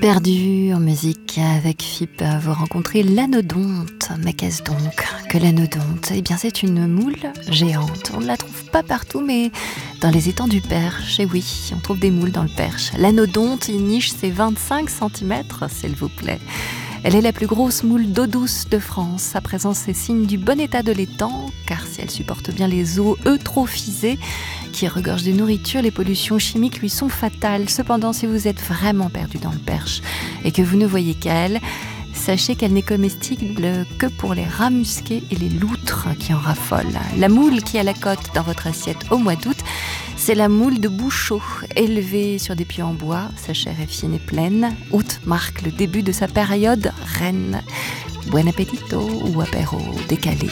Perdu en musique avec FIP, vous rencontrez l'anodonte. Mais qu'est-ce donc que l'anodonte ? Eh bien, c'est une moule géante. On ne la trouve pas partout, mais dans les étangs du Perche. Et oui, on trouve des moules dans le Perche. L'anodonte, il niche ses 25 cm, s'il vous plaît. Elle est la plus grosse moule d'eau douce de France. Sa présence est signe du bon état de l'étang, car si elle supporte bien les eaux eutrophisées qui regorgent de nourriture, les pollutions chimiques lui sont fatales. Cependant, si vous êtes vraiment perdu dans le Perche et que vous ne voyez qu'elle, sachez qu'elle n'est comestible que pour les rats musqués et les loutres qui en raffolent. La moule qui a la cote dans votre assiette au mois d'août, c'est la moule de Bouchot, élevée sur des pieux en bois. Sa chair est fine et pleine. Août marque le début de sa période reine. Buen appetito ou apéro décalé.